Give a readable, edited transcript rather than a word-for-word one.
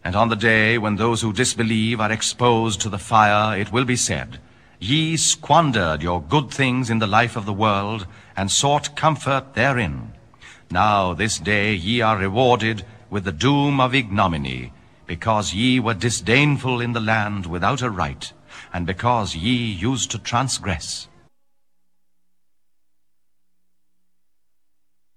And on the day when those who disbelieve are exposed to the fire, it will be said, Ye squandered your good things in the life of the world, and sought comfort therein. Now this day ye are rewarded with the doom of ignominy, because ye were disdainful in the land without a right, and because ye used to transgress.